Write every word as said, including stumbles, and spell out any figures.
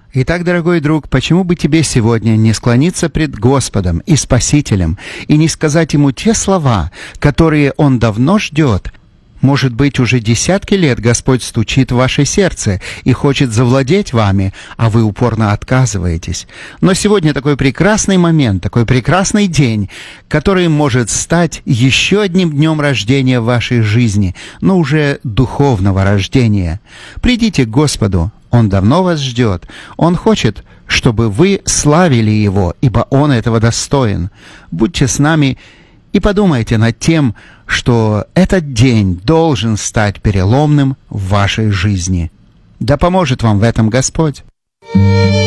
Итак, дорогой друг, почему бы тебе сегодня не склониться пред Господом и Спасителем и не сказать Ему те слова, которые Он давно ждет? Может быть, уже десятки лет Господь стучит в ваше сердце и хочет завладеть вами, а вы упорно отказываетесь. Но сегодня такой прекрасный момент, такой прекрасный день, который может стать еще одним днем рождения в вашей жизни, но уже духовного рождения. Придите к Господу, Он давно вас ждет. Он хочет, чтобы вы славили Его, ибо Он этого достоин. Будьте с нами и подумайте над тем, что этот день должен стать переломным в вашей жизни. Да поможет вам в этом Господь.